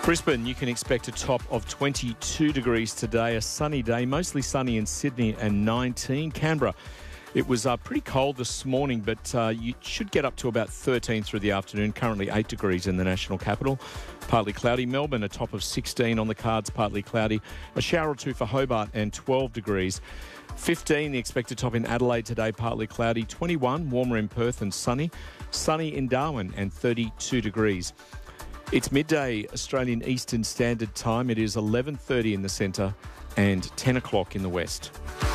Brisbane, you can expect a top of 22 degrees today, a sunny day, mostly sunny in Sydney, and 19. Canberra, it was pretty cold this morning, but you should get up to about 13 through the afternoon, currently 8 degrees in the national capital. Partly cloudy. Melbourne, a top of 16 on the cards, partly cloudy. A shower or two for Hobart and 12 degrees. 15, the expected top in Adelaide today, partly cloudy. 21, warmer in Perth and sunny. Sunny in Darwin and 32 degrees. It's midday Australian Eastern Standard Time. It is 11:30 in the centre and 10 o'clock in the west.